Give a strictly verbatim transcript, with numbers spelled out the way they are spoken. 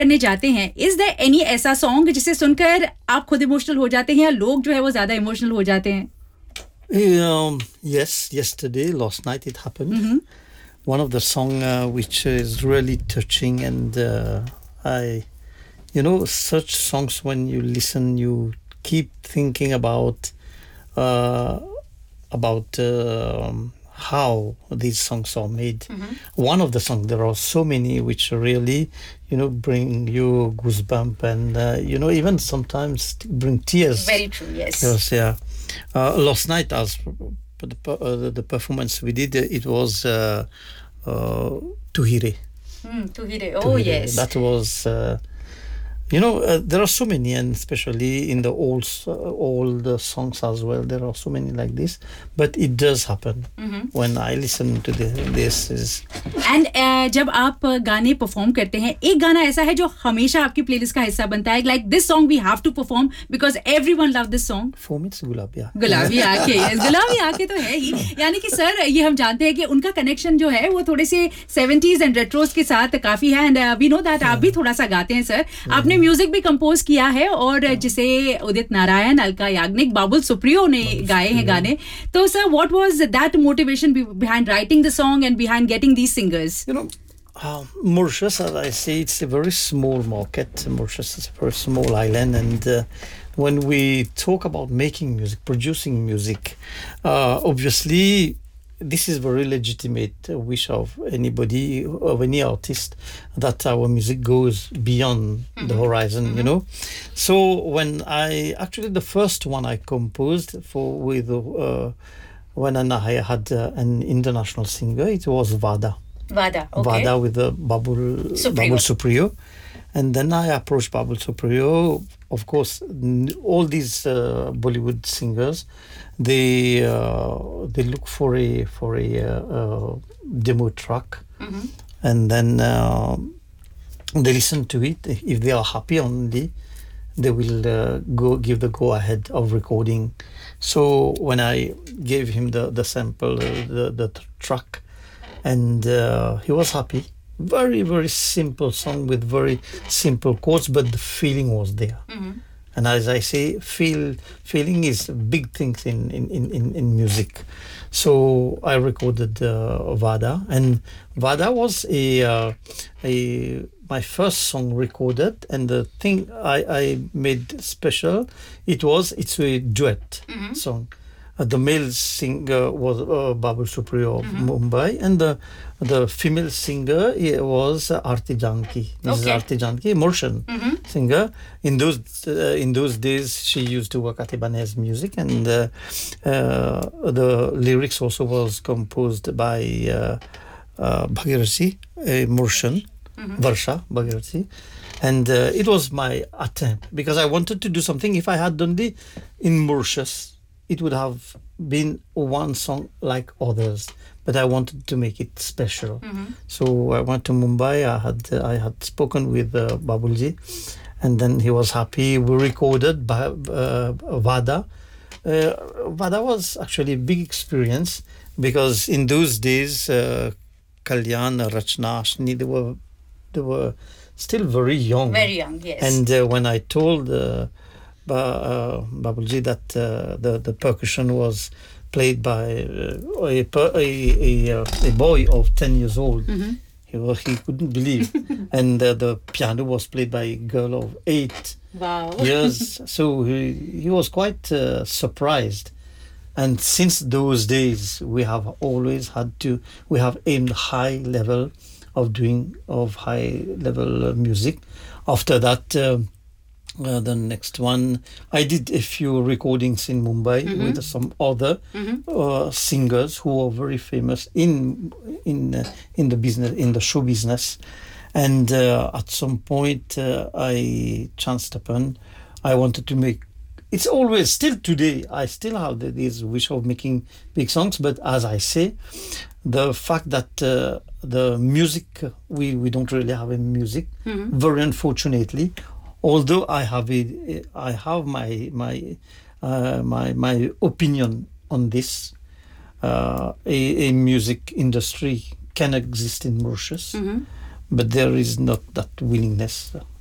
करने जाते हैं, is there any ऐसा song जिसे सुनकर आप खुद इमोशनल हो जाते हैं या लोग जो है वो ज्यादा इमोशनल हो जाते हैं? Um, yes, yesterday, last night it happened. Mm-hmm. One of the song uh, which is really touching, and uh, I, you know, such songs when you listen, you keep thinking about uh, about uh, how these songs are made. Mm-hmm. One of the songs, there are so many which really, you know, bring you goosebump, and uh, you know, even sometimes bring tears. Very true, yes. Yes, yeah. Uh, last night, as the, uh, the performance we did, it was uh, uh, Tuhire. Mm, Tuhire. Oh, Tuhire. yes. That was, uh, you know, uh, there are so many, and especially in the old uh, old songs as well. There are so many like this, but it does happen mm-hmm. when I listen to the, this. Is and uh, जब आप गाने perform करते हैं, एक गाना ऐसा है जो हमेशा आपकी प्लेलिस्ट का हिस्सा बनता है, like this song we have to perform because everyone love this song. For me, it's Gulabi Aankhein. गुलाबी आंखें, yes, गुलाबी आंखें तो है ही. यानी कि सर ये हम जानते हैं कि उनका कनेक्शन जो है वो थोड़े से सेवेंटीज़ एंड रेट्रोस के साथ काफी है, एंड वी नो दैट आप भी थोड़ा सा गाते हैं सर. आपने म्यूजिक भी कंपोज किया है और जिसे उदित नारायण, अलका याग्निक, बाबुल सुप्रियो ने गाए हैं गाने. तो sir what was that motivation behind writing the song and behind getting these singers? You know, uh, Mauritius, as I say, it's a very small market. Mauritius is a very small island, and uh, when we talk about making music, producing music, uh, obviously this is very legitimate wish of anybody, of any artist, that our music goes beyond mm-hmm. the horizon, mm-hmm. you know. So when I actually the first one I composed for with uh, when I had uh, an international singer, it was Vada. Vada, okay. Vada with the Babul Supriyo. Babul Supriyo. And then I approached Babul Supriyo. Of course, all these uh, Bollywood singers, they uh, they look for a for a uh, uh, demo track, mm-hmm. and then uh, they listen to it. If they are happy, only they will uh, go give the go ahead of recording. So when I gave him the the sample, uh, the the track, and uh, he was happy. Very, very simple song with very simple chords, but the feeling was there. Mm-hmm. And as I say, feel feeling is a big thing in, in, in, in music. So I recorded uh, Vada, and Vada was a uh, a my first song recorded, and the thing I, I made special, it was it's a duet mm-hmm. song. Uh, the male singer was uh, Babul Supriyo of mm-hmm. Mumbai, and the the female singer uh, was uh, Aarti Janki. Missus Okay. Aarti Janki, Mauritian mm-hmm. singer. In those uh, in those days, she used to work at Ibanez Music, and uh, uh, the lyrics also was composed by uh, uh, Bhagirathi, a Mauritian, mm-hmm. Varsha Bhagirathi. And uh, it was my attempt, because I wanted to do something. If I had done it in Mauritius, it would have been one song like others, but I wanted to make it special. Mm-hmm. So I went to Mumbai. I had uh, I had spoken with uh, Babulji, and then he was happy. We recorded by, uh, Vada. Uh, Vada was actually a big experience, because in those days, uh, Kalyan, Rachna, Ashni, they were they were still very young. Very young, yes. And uh, when I told uh, Ba, uh, Babulji that uh, the the percussion was played by uh, a, a, a a boy of ten years old, mm-hmm. he was, he couldn't believe, and uh, the piano was played by a girl of eight wow. years. So he he was quite uh, surprised. And since those days, we have always had to we have aimed high level of doing of high level uh, music. After that. Uh, Uh, the next one, I did a few recordings in Mumbai mm-hmm. with some other mm-hmm. uh, singers who are very famous in in uh, in the business, in the show business. And uh, at some point, uh, I chanced upon. I wanted to make. It's always still today. I still have the, this wish of making big songs. But as I say, the fact that uh, the music we we don't really have a music. Mm-hmm. Very unfortunately. Although I have a, I have my my uh, my my opinion on this, uh, a, a music industry can exist in Mauritius, mm-hmm. but there is not that willingness.